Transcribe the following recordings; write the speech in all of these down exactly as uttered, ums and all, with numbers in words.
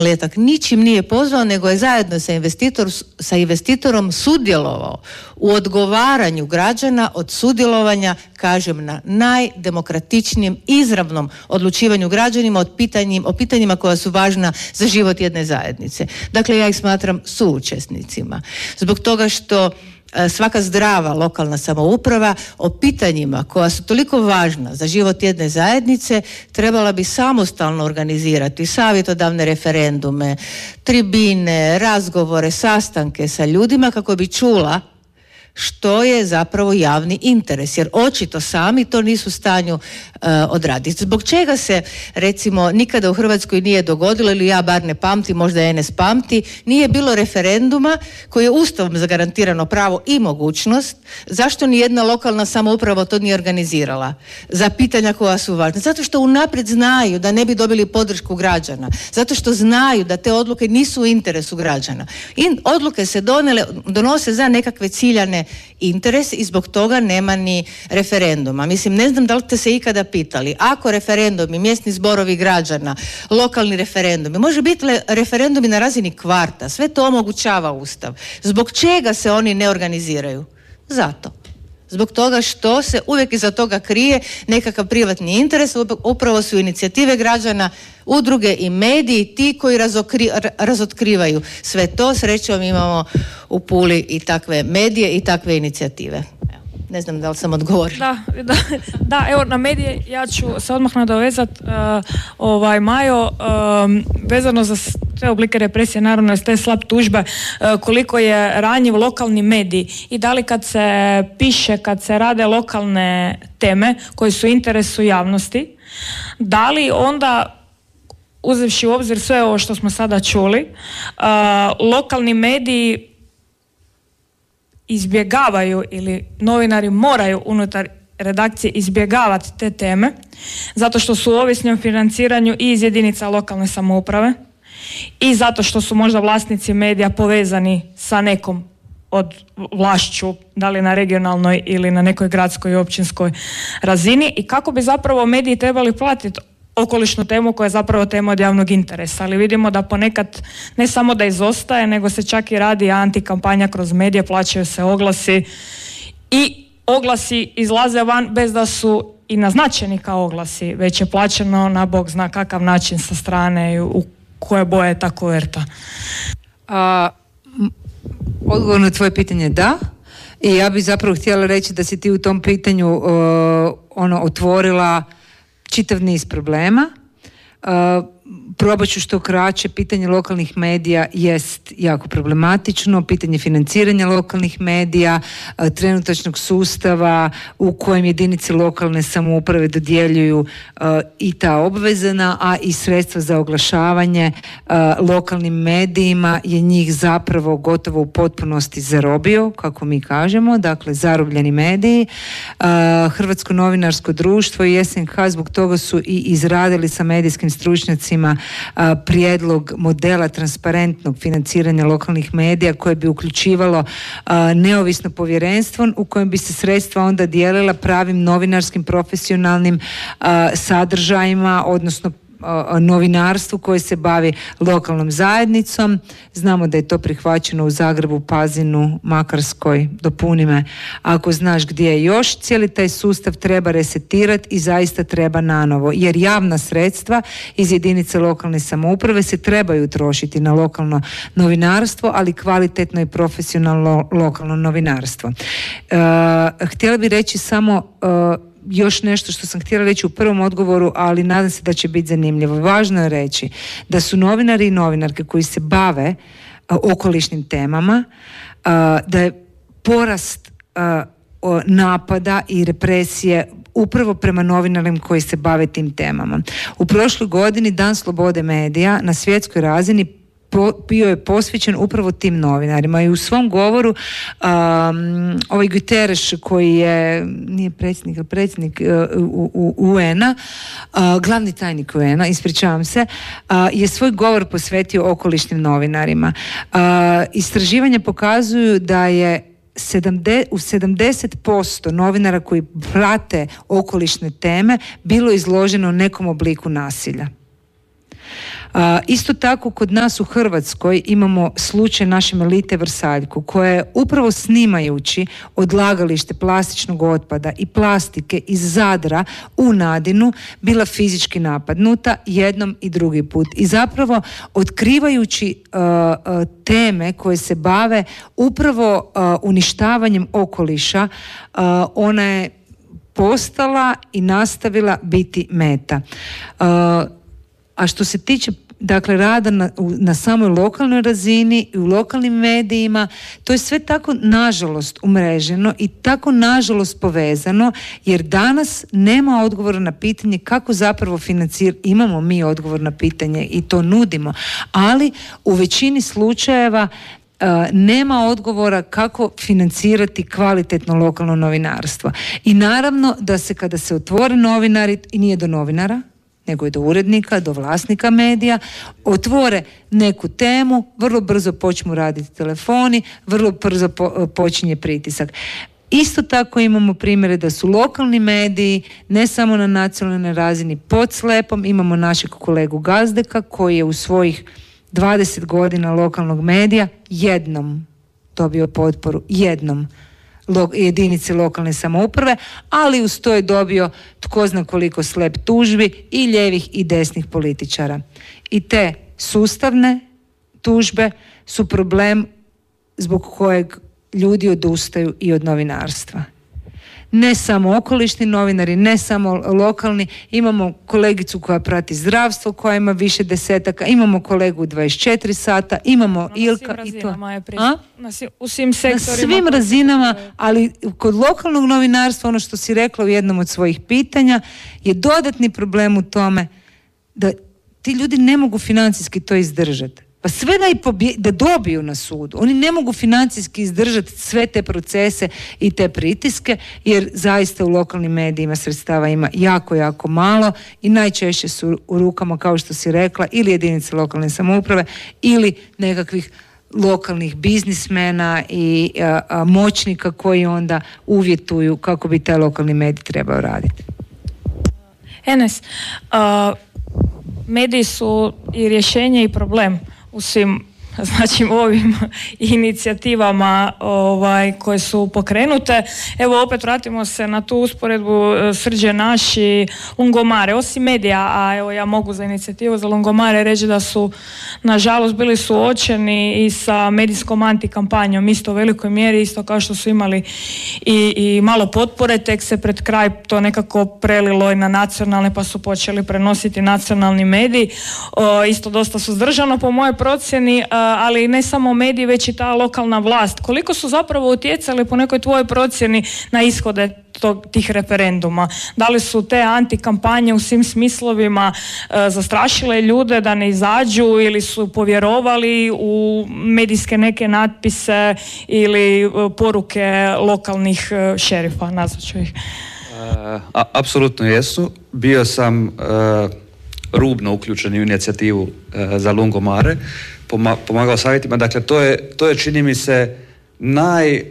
Letak ničim nije pozvao, nego je zajedno sa, investitor, sa investitorom sudjelovao u odgovaranju građana od sudjelovanja, kažem, na najdemokratičnijem izravnom odlučivanju građanima od pitanjima, o pitanjima koja su važna za život jedne zajednice. Dakle, ja ih smatram suučesnicima. Zbog toga što svaka zdrava lokalna samouprava o pitanjima koja su toliko važna za život jedne zajednice trebala bi samostalno organizirati savjetodavne referendume, tribine, razgovore, sastanke sa ljudima kako bi čula što je zapravo javni interes, jer očito sami to nisu u stanju uh, odraditi. Zbog čega se, recimo, nikada u Hrvatskoj nije dogodilo, ili ja bar ne pamtim, možda Enes pamti, nije bilo referenduma koji je Ustavom zagarantirano pravo i mogućnost, zašto ni jedna lokalna samouprava to nije organizirala za pitanja koja su važna? Zato što unaprijed znaju da ne bi dobili podršku građana, zato što znaju da te odluke nisu u interesu građana. I odluke se donele, donose za nekakve ciljane interes i zbog toga nema ni referenduma. Mislim, ne znam da li ste se ikada pitali, ako referendumi, mjesni zborovi građana, lokalni referendumi, može biti referendumi na razini kvarta, sve to omogućava Ustav. Zbog čega se oni ne organiziraju? Zato. Zbog toga što se uvijek iza toga krije nekakav privatni interes, upravo su inicijative građana, udruge i mediji ti koji razokri, razotkrivaju sve to. Srećom imamo u Puli i takve medije i takve inicijative. Ne znam da li sam odgovorila. Da, da, da, evo na medije ja ću se odmah nadovezati, uh, ovaj, Majo, um, vezano za sve oblike represije, naravno iz te slab tužbe, uh, koliko je ranjiv lokalni medij i da li kad se piše, kad se rade lokalne teme koje su u interesu javnosti, da li onda, uzevši u obzir sve ovo što smo sada čuli, uh, lokalni mediji izbjegavaju ili novinari moraju unutar redakcije izbjegavati te teme zato što su ovisni o financiranju i iz jedinica lokalne samouprave i zato što su možda vlasnici medija povezani sa nekom od vlašću, da li na regionalnoj ili na nekoj gradskoj i općinskoj razini, i kako bi zapravo mediji trebali platiti okolišnu temu koja je zapravo tema od javnog interesa, ali vidimo da ponekad ne samo da izostaje, nego se čak i radi antikampanja kroz medije, plaćaju se oglasi i oglasi izlaze van bez da su i naznačeni kao oglasi, već je plaćeno na bog zna kakav način sa strane i u koje boje je ta kuverta. A, odgovor na tvoje pitanje da, i ja bih zapravo htjela reći da si ti u tom pitanju uh, ono otvorila čitav niz problema. Uh, probat ću što kraće. Pitanje lokalnih medija jest jako problematično, pitanje financiranja lokalnih medija, uh, trenutačnog sustava u kojem jedinice lokalne samouprave dodjeljuju uh, i ta obvezana, a i sredstva za oglašavanje uh, lokalnim medijima je njih zapravo gotovo u potpunosti zarobio, kako mi kažemo, dakle zarobljeni mediji. Uh, Hrvatsko novinarsko društvo i S N H zbog toga su i izradili sa medijskim stručnjacima a, prijedlog modela transparentnog financiranja lokalnih medija koje bi uključivalo a, neovisno povjerenstvo u kojem bi se sredstva onda dijelila pravim novinarskim profesionalnim a, sadržajima, odnosno novinarstvu koje se bavi lokalnom zajednicom. Znamo da je to prihvaćeno u Zagrebu, Pazinu, Makarskoj, dopuni me ako znaš gdje je još. Cijeli taj sustav treba resetirati i zaista treba nanovo, jer javna sredstva iz jedinice lokalne samouprave se trebaju trošiti na lokalno novinarstvo, ali kvalitetno i profesionalno lokalno novinarstvo. Uh, htjela bih reći samo uh, još nešto što sam htjela reći u prvom odgovoru, ali nadam se da će biti zanimljivo. Važno je reći da su novinari i novinarke koji se bave uh, okolišnim temama, uh, da je porast uh, napada i represije upravo prema novinarima koji se bave tim temama. U prošloj godini Dan slobode medija na svjetskoj razini Po, bio je posvećen upravo tim novinarima i u svom govoru um, ovaj Guterres koji je, nije predsjednik, ali predsjednik uh, U N A, uh, glavni tajnik U N A, ispričavam se, uh, je svoj govor posvetio okolišnim novinarima. Uh, istraživanja pokazuju da je u sedamdeset posto novinara koji prate okolišne teme bilo izloženo nekom obliku nasilja. A, isto tako kod nas u Hrvatskoj imamo slučaj naše Melite Vrsaljku koja je upravo snimajući odlagalište plastičnog otpada i plastike iz Zadra u Nadinu bila fizički napadnuta jednom i drugi put. I zapravo otkrivajući uh, uh, teme koje se bave upravo uh, uništavanjem okoliša, uh, ona je postala i nastavila biti meta. Uh, a što se tiče dakle rada na, na samoj lokalnoj razini i u lokalnim medijima, to je sve tako nažalost umreženo i tako nažalost povezano, jer danas nema odgovora na pitanje kako zapravo financirati. Imamo mi odgovor na pitanje i to nudimo, ali u većini slučajeva Uh, nema odgovora kako financirati kvalitetno lokalno novinarstvo. I naravno da se kada se otvore novinari, i nije do novinara, nego je do urednika, do vlasnika medija, otvore neku temu, vrlo brzo počnu raditi telefoni, vrlo brzo po, počinje pritisak. Isto tako imamo primjere da su lokalni mediji, ne samo na nacionalnoj razini, pod slepom. Imamo našeg kolegu Gazdeka koji je u svojih dvadeset godina lokalnog medija jednom dobio potporu, jednom lo, jedinice lokalne samouprave, ali uz to je dobio tko zna koliko slep tužbi i lijevih i desnih političara. I te sustavne tužbe su problem zbog kojeg ljudi odustaju i od novinarstva. Ne samo okolišni novinari, ne samo lokalni, imamo kolegicu koja prati zdravstvo, koja ima više desetaka, imamo kolegu dvadeset četiri sata, imamo na Ilka i to. A? Na si, u svim sektorima. Na svim razinama, ali kod lokalnog novinarstva, ono što si rekla u jednom od svojih pitanja, je dodatni problem u tome da ti ljudi ne mogu financijski to izdržati. Pa sve da, i pobje, da dobiju na sudu. Oni ne mogu financijski izdržati sve te procese i te pritiske, jer zaista u lokalnim medijima sredstava ima jako, jako malo i najčešće su u rukama, kao što si rekla, ili jedinice lokalne samouprave ili nekakvih lokalnih biznismena i a, a, moćnika koji onda uvjetuju kako bi taj lokalni medij trebao raditi. Enes, uh, mediji su i rješenje i problem u svim, znači ovim inicijativama ovaj, koje su pokrenute. Evo opet vratimo se na tu usporedbu Srđe naš i Lungomare. Osim medija, a evo ja mogu za inicijativu za Lungomare reći da su nažalost bili suočeni i sa medijskom antikampanjom isto u velikoj mjeri, isto kao što su imali i, i malo potpore, tek se pred kraj to nekako prelilo i na nacionalne pa su počeli prenositi nacionalni mediji. O, isto dosta suzdržano po mojoj procjeni, ali ne samo mediji, već i ta lokalna vlast. Koliko su zapravo utjecali po nekoj tvojoj procjeni na ishode tog, tih referenduma? Da li su te antikampanje u svim smislovima e, zastrašile ljude da ne izađu ili su povjerovali u medijske neke natpise ili e, poruke lokalnih e, šerifa, nazvat ću ih? A, apsolutno jesu. Bio sam e, rubno uključen u inicijativu e, za Lungomare, pomagao savjetima. Dakle, to je, to je čini mi se naj,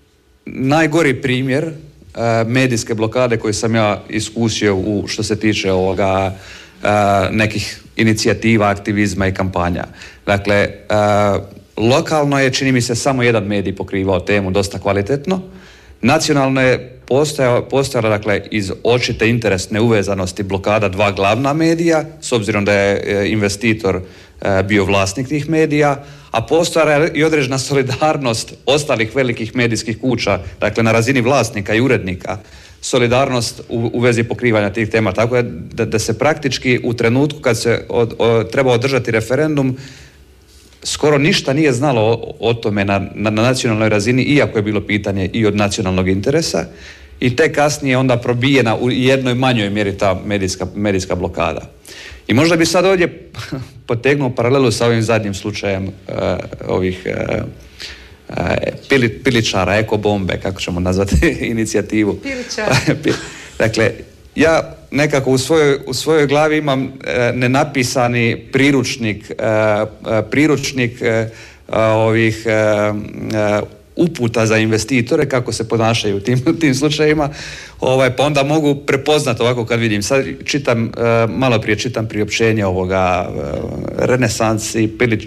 najgori primjer uh, medijske blokade koju sam ja iskusio u što se tiče ovoga uh, nekih inicijativa, aktivizma i kampanja. Dakle, uh, lokalno je, čini mi se, samo jedan medij pokrivao temu dosta kvalitetno. Nacionalno je postojala, postojala dakle, iz očite interesne uvezanosti blokada dva glavna medija, s obzirom da je investitor bio vlasnik tih medija, a postojala i određena solidarnost ostalih velikih medijskih kuća, dakle na razini vlasnika i urednika, solidarnost u, u vezi pokrivanja tih tema. Tako je da, da se praktički u trenutku kad se od, od, treba održati referendum, skoro ništa nije znalo o, o tome na, na, na nacionalnoj razini, iako je bilo pitanje i od nacionalnog interesa, i te kasnije onda probijena u jednoj manjoj mjeri ta medijska, medijska blokada. I možda bi sad ovdje potegnuo paralelu sa ovim zadnjim slučajem uh, ovih uh, uh, pili, piličara, ekobombe, kako ćemo nazvati inicijativu. Piličara. Dakle, ja nekako u svojoj, u svojoj glavi imam uh, nenapisani priručnik, uh, uh, priručnik uh, uh, ovih uh, uh, uputa za investitore kako se ponašaju u tim, tim slučajevima, ovaj, pa onda mogu prepoznati ovako kad vidim. Sad čitam, malo prije čitam priopćenje ovoga Renesansi, Pilić